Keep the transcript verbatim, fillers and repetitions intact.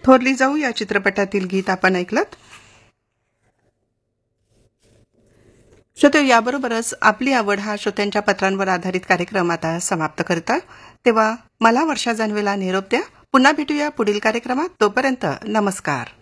थोरली जाऊ या चित्रपटातील गीत आपण ऐकलत. श्रोते, याबरोबरच आपली आवड हा श्रोत्यांच्या पत्रांवर आधारित कार्यक्रम आता समाप्त करता. तेव्हा मला वर्षा जानवेला निरोप द्या. पुन्हा भेटूया पुढील कार्यक्रमात. तोपर्यंत नमस्कार.